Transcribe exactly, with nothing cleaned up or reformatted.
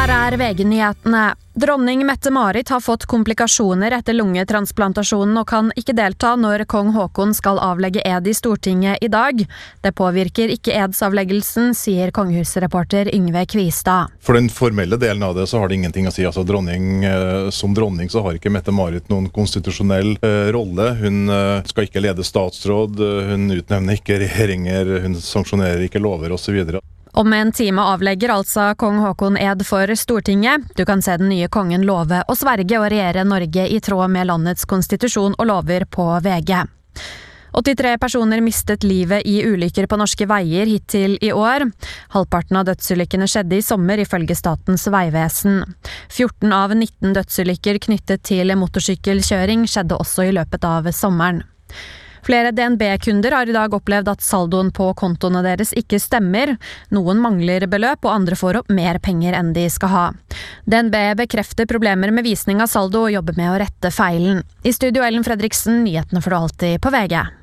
Her er V G-nyhetene. Dronning Mette-Marit har fått komplikasjoner etter lungetransplantasjonen og kan ikke delta når kong Haakon skal avlegge ed i Stortinget i dag. Det påvirker ikke edsavleggelsen, sier kongehusreporter Yngve Kvistad. For den formelle delen av det så har det ingenting å si. Altså, dronning, som dronning så har ikke Mette-Marit noen konstitusjonell uh, rolle. Hun uh, skal ikke lede statsråd, hun utnevner ikke regjeringer, hun sanksjonerer ikke lover og så videre. Om en time avlegger altså kong Haakon ed for Stortinget. Du kan se den nye kongen love å sverge og regjere Norge i tråd med landets konstitusjon og lover på V G. åttitre personer mistet livet i ulykker på norske veier hittil i år. Halvparten av dødsulykkene skjedde i sommer ifølge Statens vegvesen. fjorten av nitten dødsulykker knyttet til motorsykkelkjøring skjedde også i løpet av sommeren. Flere D N B-kunder har i dag opplevd at saldoen på kontoene deres ikke stemmer. Noen mangler beløp, og andre får opp mer penger enn de skal ha. D N B bekrefter problemer med visning av saldo og jobber med å rette feilen. I studio Ellen Fredriksen, nyhetene får du alltid på V G.